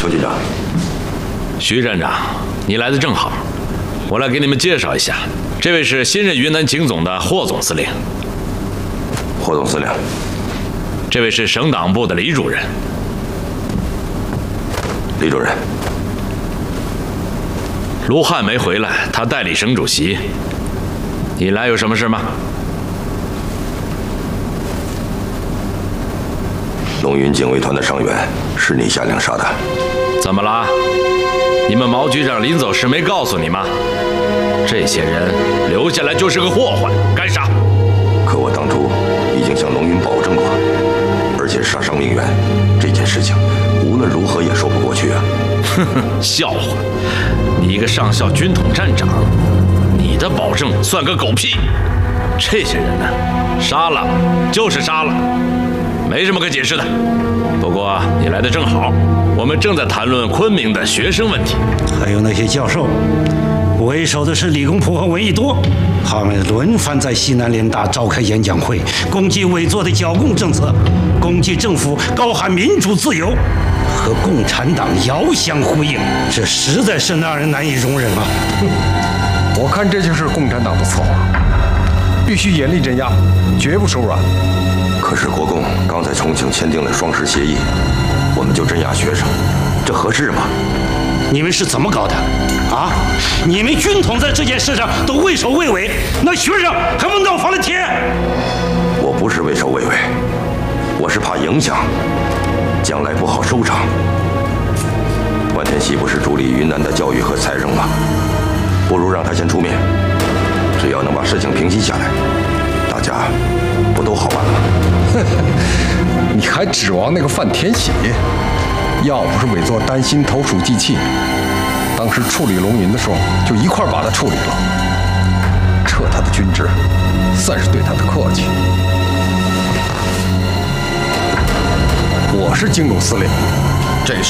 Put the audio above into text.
程局长， 徐站长，你来的正好，我来给你们介绍一下，这位是新任云南警总的霍总司令。 霍总司令， 这位是省党部的李主任。 李主任， 卢汉没回来，他代理省主席。你来有什么事吗？ 龙云警卫团的伤员是你下令杀的？ 怎么了？你们毛局长临走时没告诉你吗？这些人留下来就是个祸患，该杀。 可我当初已经向龙云保证过，而且杀伤命员这件事情，无论如何也说不过去啊！ 哼哼，笑话！你一个上校军统站长，你的保证算个狗屁！这些人呢，杀了就是杀了，没什么可解释的。不过你来的正好，我们正在谈论昆明的学生问题， 还有那些教授，为首的是李公朴和闻一多，他们轮番在西南联大召开演讲会，攻击委座的剿共政策，攻击政府高喊民主自由，和共产党遥相呼应，这实在是让人难以容忍啊！ 我看这就是共产党的策划，必须严厉镇压，绝不手软。 可是国共刚在重庆签订了双十协议，我们就镇压学生，这合适吗？ 你们是怎么搞的？啊！你们军统在这件事上都畏首畏尾，那学生还不闹翻了天？ 我不是畏首畏尾，我是怕影响，将来不好收场。万天喜不是主理云南的教育和财政吗？不如让他先出面，只要能把事情平息下来，大家不都好办了吗？ 你还指望那个范天喜？要不是委座担心投鼠忌器，当时处理龙云的时候就一块把他处理了，撤他的军职，算是对他的客气。我是京总司令，这事